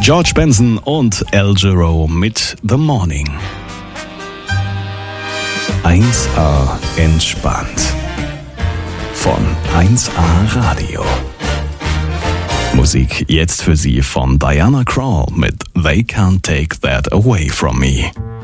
George Benson und Al Jarreau mit The Morning. 1A entspannt. Von 1A Radio. Musik jetzt für Sie von Diana Krall mit They Can't Take That Away From Me.